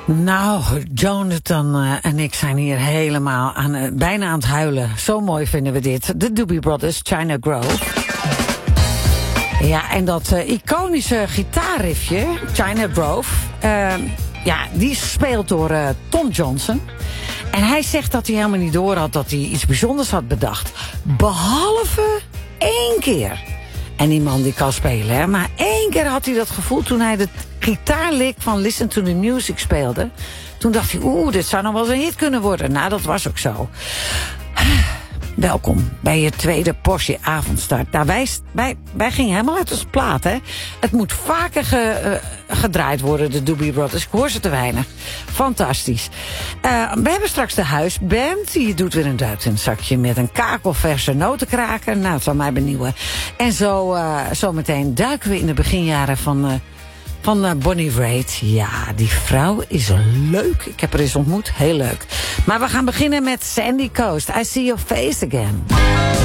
Nou, Jonathan en ik zijn hier helemaal bijna aan het huilen. Zo mooi vinden we dit. De Doobie Brothers, China Grove. Ja, en dat iconische gitaarriffje, China Grove, die is gespeeld door Tom Johnson. En hij zegt dat hij helemaal niet door had dat hij iets bijzonders had bedacht. Behalve 1 keer. En die man die kan spelen, hè. Maar 1 keer had hij dat gevoel toen hij de gitaarlick van Listen to the Music speelde. Toen dacht hij, dit zou nog wel eens een hit kunnen worden. Nou, dat was ook zo. Welkom bij je tweede Porsche avondstart. Nou, wij gingen helemaal uit ons plaat, hè. Het moet vaker gedraaid worden, de Doobie Brothers. Ik hoor ze te weinig. Fantastisch. We hebben straks de huisband. Die doet weer een Duits in het zakje met een kakelverse notenkraker. Nou, het zal mij benieuwen. En zo meteen duiken we in de beginjaren van Bonnie Raitt. Ja, die vrouw is leuk. Ik heb haar eens ontmoet. Heel leuk. Maar we gaan beginnen met Sandy Coast. I See Your Face Again.